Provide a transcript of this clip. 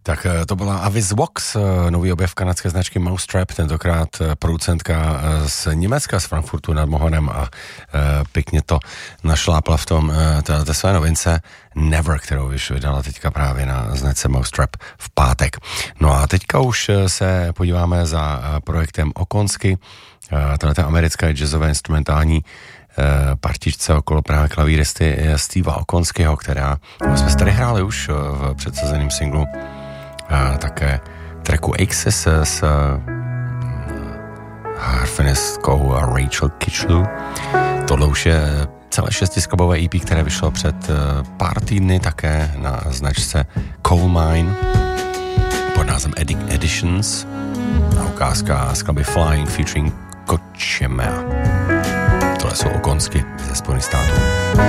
Tak to byla Avis Vox, nový objev kanadské značky Mousetrap, tentokrát producentka z Německa, z Frankfurtu nad Mohanem a pěkně to našlápla v tom té své novince Never, kterou vydala teďka právě na značce Mousetrap v pátek. No a teďka už se podíváme za projektem Okonsky, tato americké jazzové instrumentální partičce okolo právě klavíristy Steva Okonskyho, která jsme tady hráli už v předsazeném singlu také tracku Axis s harfenistkou Rachel Kitchlew. Tohle už je celé 6skladbové EP, které vyšlo před pár týdny také na značce Coal Mine pod názvem Editions a ukázka skladby Flying featuring Kochemea. Tohle jsou Okonsky ze Spojených států.